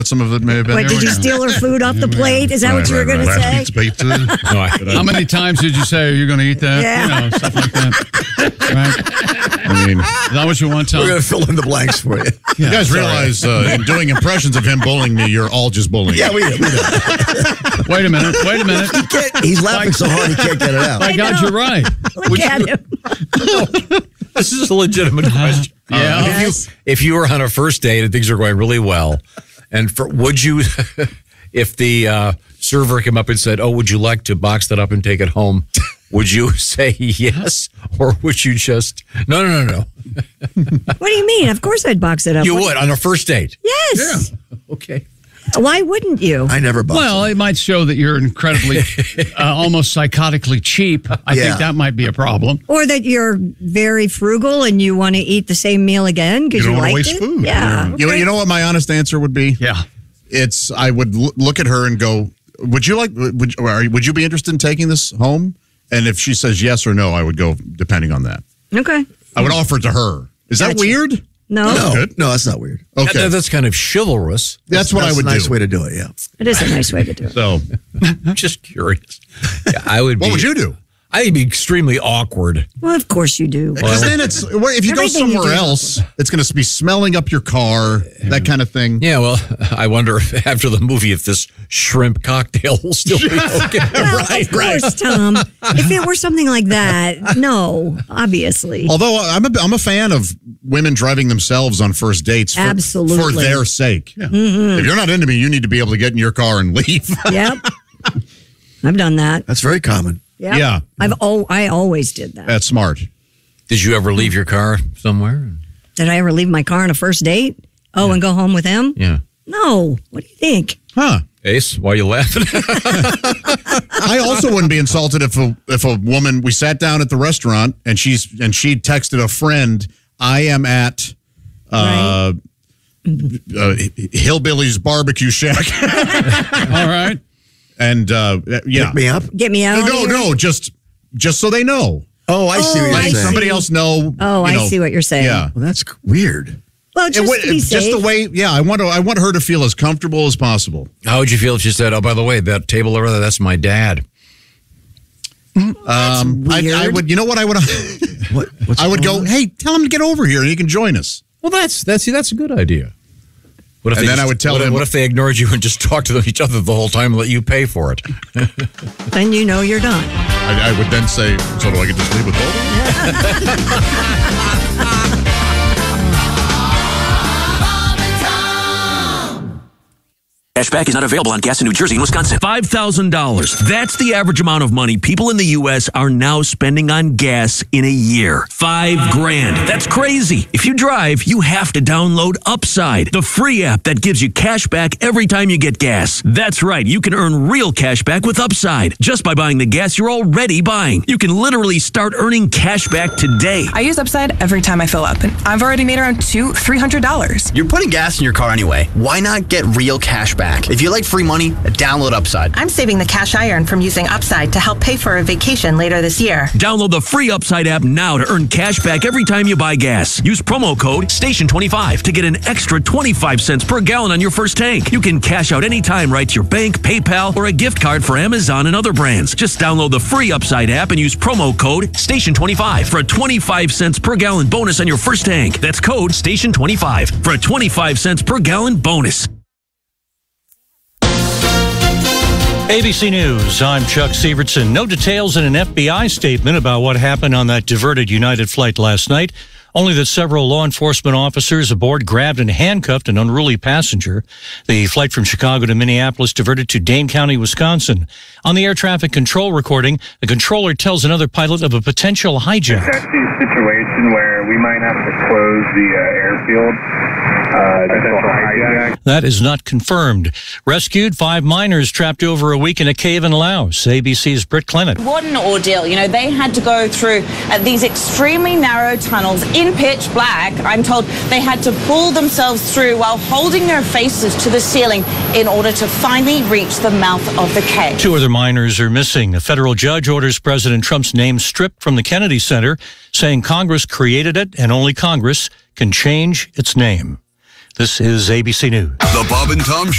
Some of it may have been. What, did you steal her food off the plate? Is that what you were going to say? Last week's pizza. How many times did you say you're going to eat that? Yeah. Stuff like that. Right? I mean, is that what you want, Tom? We're going to fill in the blanks for you. You guys realize in doing impressions of him bullying me, you're all just bullying. Yeah, we do. Wait a minute. He's laughing so hard he can't get it out. My God, you're right. Look at him. This is a legitimate question. Yeah. If you were on a first date and things are going really well, and would you, if the server came up and said, "Oh, would you like to box that up and take it home?" Would you say yes, or would you just no? What do you mean? Of course I'd box it up. You would on a first date. Yes. Yeah. Okay. Why wouldn't you? I never box Well, it might show that you're incredibly, almost psychotically cheap. I think that might be a problem. Or that you're very frugal and you want to eat the same meal again because you don't want like to waste it. food. Yeah. You know what my honest answer would be? Yeah. It's I would look at her and go, would you be interested in taking this home? And if she says yes or no, I would go depending on that. Okay. I would offer it to her. Is that weird? No. No, that's not weird. Okay. That's kind of chivalrous. That's what I would do. That's a nice way to do it, yeah. It is a nice way to do it. So, I'm just curious. Yeah, I would. What would you do? I'd be extremely awkward. Well, of course you do. Because then if you go Everything you somewhere do. else, it's going to be smelling up your car, that kind of thing. Yeah, well, I wonder if after the movie if this shrimp cocktail will still be okay. Well, of course, Tom. If it were something like that, no, obviously. Although I'm a fan of women driving themselves on first dates for their sake. Yeah. Mm-hmm. If you're not into me, you need to be able to get in your car and leave. Yep. I've done that. That's very common. Yep. Yeah. I always did that. That's smart. Did you ever leave your car somewhere? Did I ever leave my car on a first date? Oh, and go home with him? Yeah. No. What do you think? Huh. Ace, why are you laughing? I also wouldn't be insulted if a woman, we sat down at the restaurant and she texted a friend, I am at Hillbilly's Barbecue Shack. All right. And Pick me up? Get me out. No, just so they know. Oh, I see what you're Like saying. somebody else know. Oh, I see what you're saying. Yeah. Well, that's weird. Well, just to be safe. Just the way, I want her to feel as comfortable as possible. How would you feel if she said, "Oh, by the way, that table over there, that's my dad"? I would. You know what I would? I would go. Hey, tell him to get over here and he can join us. Well, that's a good idea. What if And then I would tell him. What if they ignored you and just talked to each other the whole time and let you pay for it? Then you know you're done. I would then say, so do I get to sleep with both of them? Cashback is not available on gas in New Jersey and Wisconsin. $5,000. That's the average amount of money people in the U.S. are now spending on gas in a year. $5,000. That's crazy. If you drive, you have to download Upside, the free app that gives you cash back every time you get gas. That's right. You can earn real cash back with Upside just by buying the gas you're already buying. You can literally start earning cash back today. I use Upside every time I fill up, and I've already made around $300. You're putting gas in your car anyway. Why not get real cash back? If you like free money, download Upside. I'm saving the cash I earn from using Upside to help pay for a vacation later this year. Download the free Upside app now to earn cash back every time you buy gas. Use promo code STATION25 to get an extra 25 cents per gallon on your first tank. You can cash out anytime right to your bank, PayPal, or a gift card for Amazon and other brands. Just download the free Upside app and use promo code STATION25 for a 25 cents per gallon bonus on your first tank. That's code STATION25 for a 25 cents per gallon bonus. ABC News, I'm Chuck Sievertson. No details in an FBI statement about what happened on that diverted United flight last night. Only that several law enforcement officers aboard grabbed and handcuffed an unruly passenger. The flight from Chicago to Minneapolis diverted to Dane County, Wisconsin. On the air traffic control recording, the controller tells another pilot of a potential hijack. It's actually a situation where we might have to close the airfield. That is not confirmed. Rescued 5 miners trapped over a week in a cave in Laos. ABC's Britt Clement. What an ordeal. You know, they had to go through these extremely narrow tunnels in pitch black. I'm told they had to pull themselves through while holding their faces to the ceiling in order to finally reach the mouth of the cave. 2 other miners are missing. A federal judge orders President Trump's name stripped from the Kennedy Center, saying Congress created it and only Congress can change its name. This is ABC News. The Bob and Tom Show.